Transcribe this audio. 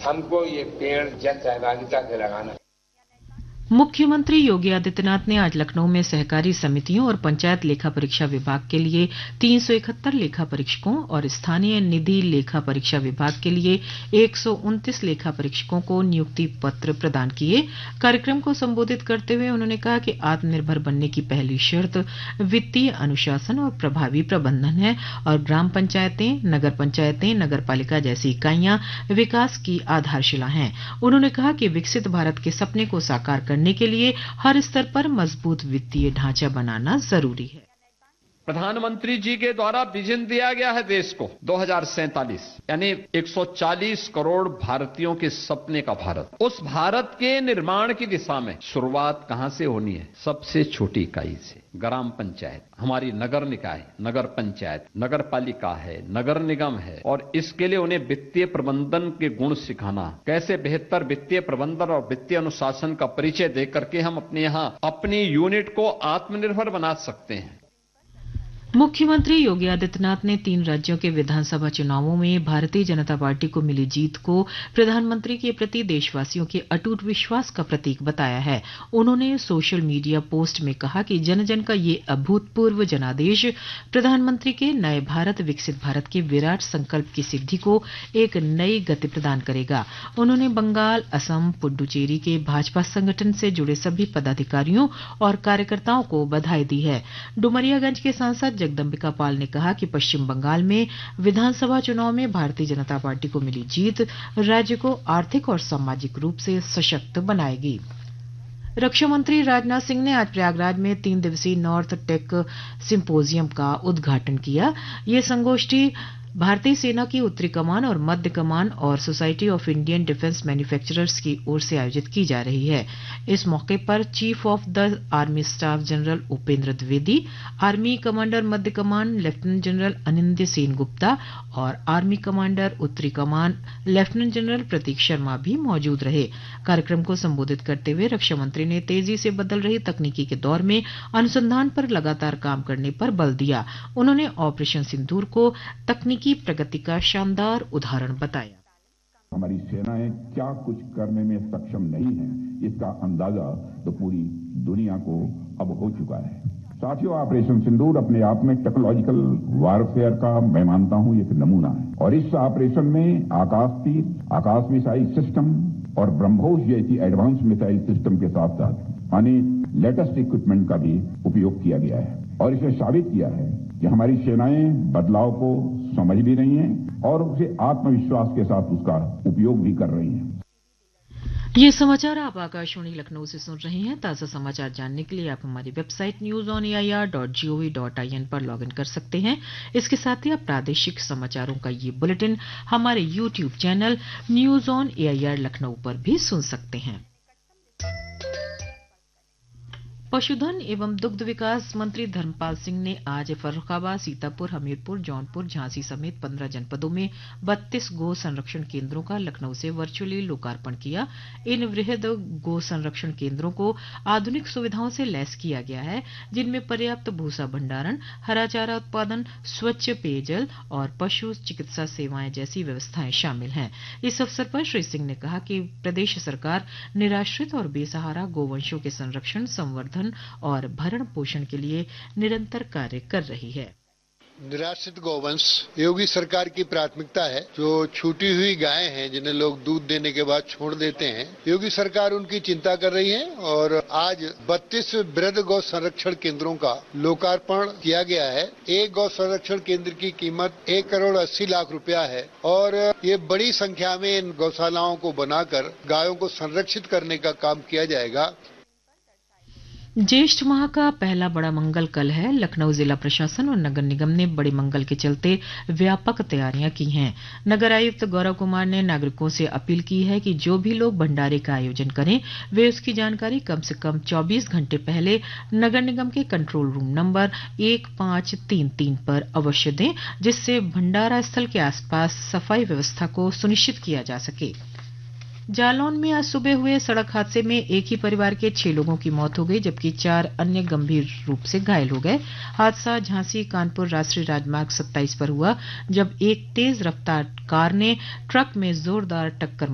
हमको ये पेड़ जन सहभागिता से लगाना। मुख्यमंत्री योगी आदित्यनाथ ने आज लखनऊ में सहकारी समितियों और पंचायत लेखा परीक्षा विभाग के लिए 371 लेखा परीक्षकों और स्थानीय निधि लेखा परीक्षा विभाग के लिए 129 लेखा परीक्षकों को नियुक्ति पत्र प्रदान किए। कार्यक्रम को संबोधित करते हुए उन्होंने कहा कि आत्मनिर्भर बनने की पहली शर्त वित्तीय अनुशासन और प्रभावी प्रबंधन है और ग्राम पंचायतें, नगर पालिका जैसी इकाइयां विकास की आधारशिला हैं। उन्होंने कहा कि विकसित भारत के सपने को साकार करने के लिए हर स्तर पर मजबूत वित्तीय ढांचा बनाना जरूरी है। प्रधानमंत्री जी के द्वारा विजन दिया गया है देश को 2047 यानी 140 करोड़ भारतीयों के सपने का भारत। उस भारत के निर्माण की दिशा में शुरुआत कहां से होनी है? सबसे छोटी इकाई से, ग्राम पंचायत, हमारी नगर निकाय, नगर पंचायत, नगर पालिका है, नगर निगम है, और इसके लिए उन्हें वित्तीय प्रबंधन के गुण सिखाना, कैसे बेहतर वित्तीय प्रबंधन और वित्तीय अनुशासन का परिचय दे करके हम अपने यहाँ अपनी यूनिट को आत्मनिर्भर बना सकते हैं। मुख्यमंत्री योगी आदित्यनाथ ने 3 राज्यों के विधानसभा चुनावों में भारतीय जनता पार्टी को मिली जीत को प्रधानमंत्री के प्रति देशवासियों के अटूट विश्वास का प्रतीक बताया है। उन्होंने सोशल मीडिया पोस्ट में कहा कि जन जन का ये अभूतपूर्व जनादेश प्रधानमंत्री के नए भारत विकसित भारत के विराट संकल्प की सिद्धि को एक नई गति प्रदान करेगा। उन्होंने बंगाल, असम, पुडुचेरी के भाजपा संगठन से जुड़े सभी पदाधिकारियों और कार्यकर्ताओं को बधाई दी है। डुमरियागंज के सांसद जगदम्बिका पाल ने कहा कि पश्चिम बंगाल में विधानसभा चुनाव में भारतीय जनता पार्टी को मिली जीत राज्य को आर्थिक और सामाजिक रूप से सशक्त बनाएगी। रक्षा मंत्री राजनाथ सिंह ने आज प्रयागराज में 3 दिवसीय नॉर्थ टेक सिम्पोजियम का उद्घाटन किया। यह संगोष्ठी भारतीय सेना की उत्तरी कमान और मध्य कमान और society of Indian defence manufacturers की ओर से आयोजित की जा रही है। इस मौके पर chief of the army staff general Upendra Dwivedi, army commander Madhya come on lieutenant general अनिंद्य Sen Gupta और आर्मी कमांडर उत्तरी कमान लेफ्टिनेंट जनरल प्रतीक शर्मा भी मौजूद रहे। कार्यक्रम को संबोधित करते हुए रक्षा मंत्री ने तेजी से बदल रही तकनीकी के दौर में अनुसंधान पर लगातार काम करने पर बल दिया। उन्होंने ऑपरेशन सिंदूर को तकनीकी की प्रगति का शानदार उदाहरण बताया। हमारी सेनाएं क्या कुछ करने में सक्षम नहीं है, इसका अंदाजा तो पूरी दुनिया को अब हो चुका है। साथियों, ऑपरेशन सिंदूर अपने आप में टेक्नोलॉजिकल वारफेयर का मैं मानता हूं एक नमूना है और इस ऑपरेशन में आकाश तीर, आकाश मिसाइल सिस्टम और ब्रह्मोस जैसी एडवांस मिसाइल सिस्टम के साथ साथ अनेक लेटेस्ट इक्विपमेंट का भी उपयोग किया गया है और इसने साबित किया है कि हमारी सेनाएं बदलाव को समझ भी रही हैं और उसे आत्मविश्वास के साथ उसका उपयोग भी कर रही हैं। ये समाचार आप आकाशवाणी लखनऊ से सुन रहे हैं। ताज़ा समाचार जानने के लिए आप हमारी वेबसाइट newsonair.gov.in पर लॉगिन कर सकते हैं। इसके साथ ही आप प्रादेशिक समाचारों का ये बुलेटिन हमारे YouTube channel news on AIR Lucknow पर भी सुन सकते हैं। पशुधन एवं दुग्ध विकास मंत्री धर्मपाल सिंह ने आज फर्रुखाबाद, सीतापुर, हमीरपुर, जौनपुर, झांसी समेत 15 जनपदों में 32 गो संरक्षण केंद्रों का लखनऊ से वर्चुअली लोकार्पण किया। इन वृहद गो संरक्षण केंद्रों को आधुनिक सुविधाओं से लैस किया गया है, जिनमें पर्याप्त भूसा भंडारण, हरा चारा उत्पादन, स्वच्छ पेयजल और पशु चिकित्सा सेवाएं जैसी व्यवस्थाएं शामिल हैं। इस अवसर पर श्री सिंह ने कहा कि प्रदेश सरकार निराश्रित और बेसहारा गोवंशों के संरक्षण, संवर्धन और भरण पोषण के लिए निरंतर कार्य कर रही है। निराश्रित गौवंश योगी सरकार की प्राथमिकता है। जो छूटी हुई गायें हैं जिन्हें लोग दूध देने के बाद छोड़ देते हैं, योगी सरकार उनकी चिंता कर रही है और आज 32 वृहद गौ संरक्षण केंद्रों का लोकार्पण किया गया है। एक गौ संरक्षण केंद्र की कीमत 1,80,00,000 रुपया है और ये बड़ी संख्या में इन गौशालाओं को बनाकर गायों को संरक्षित करने का काम किया जाएगा। ज्येष्ठ माह का पहला बड़ा मंगल कल है। लखनऊ जिला प्रशासन और नगर निगम ने बड़े मंगल के चलते व्यापक तैयारियां की हैं। नगर आयुक्त गौरव कुमार ने नागरिकों से अपील की है कि जो भी लोग भंडारे का आयोजन करें वे उसकी जानकारी कम से कम 24 घंटे पहले नगर निगम के कंट्रोल रूम नंबर 1533 पर अवश्य दें, जिससे भंडारा स्थल के आसपास सफाई व्यवस्था को सुनिश्चित किया जा सके। जालौन में आज सुबह हुए सड़क हादसे में एक ही परिवार के 6 लोगों की मौत हो गई, जबकि 4 अन्य गंभीर रूप से घायल हो गए। हादसा झांसी कानपुर राष्ट्रीय राजमार्ग 27 पर हुआ, जब एक तेज रफ्तार कार ने ट्रक में जोरदार टक्कर